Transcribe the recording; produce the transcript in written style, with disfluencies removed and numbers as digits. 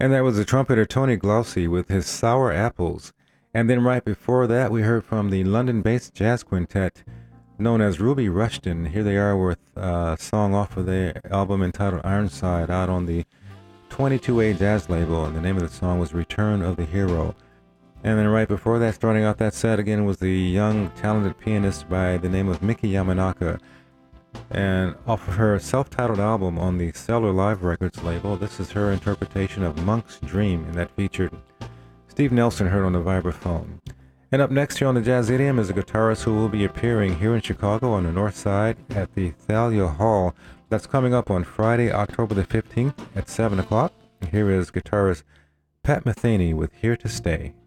And that was the trumpeter Tony Glaucy with his Sour Apples. And then right before that, we heard from the London-based jazz quintet known as Ruby Rushton. Here they are with a song off of their album entitled Ironside out on the 22A Jazz label, and the name of the song was Return of the Hero. And then right before that, starting out that set again, was the young, talented pianist by the name of Miki Yamanaka. And off of her self-titled album on the Stellar Live Records label, this is her interpretation of Monk's Dream, and that featured Steve Nelson, heard on the vibraphone. And up next here on the Jazz Idiom is a guitarist who will be appearing here in Chicago on the North Side at the Thalia Hall. That's coming up on Friday, October the 15th at 7 o'clock. And here is guitarist Pat Metheny with Here to Stay.